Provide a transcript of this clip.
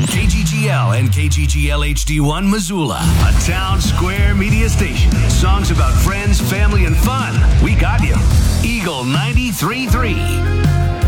KGGL and KGGL HD1 Missoula, a town square media station. Songs about friends, family, and fun. We got you. Eagle 93.3.